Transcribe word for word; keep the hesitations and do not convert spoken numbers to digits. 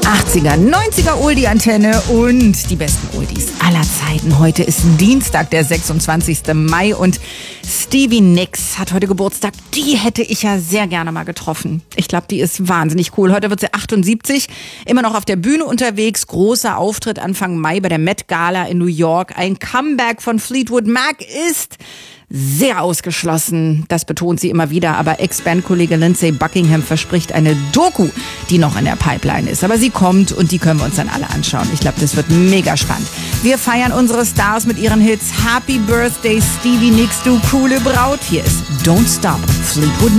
achtziger, neunziger Oldie-Antenne und die besten Oldies aller Zeiten. Heute ist Dienstag, der sechsundzwanzigsten Mai und Stevie Nicks hat heute Geburtstag. Die hätte ich ja sehr gerne mal getroffen. Ich glaube, die ist wahnsinnig cool. Heute wird sie achtundsiebzig, immer noch auf der Bühne unterwegs. Großer Auftritt Anfang Mai bei der Met Gala in New York. Ein Comeback von Fleetwood Mac ist sehr ausgeschlossen, das betont sie immer wieder, aber Ex-Bandkollege Lindsey Buckingham verspricht eine Doku, die noch in der Pipeline ist. Aber sie kommt und die können wir uns dann alle anschauen. Ich glaube, das wird mega spannend. Wir feiern unsere Stars mit ihren Hits. Happy Birthday, Stevie Nicks, du coole Braut. Hier ist Don't Stop, Fleetwood Mac.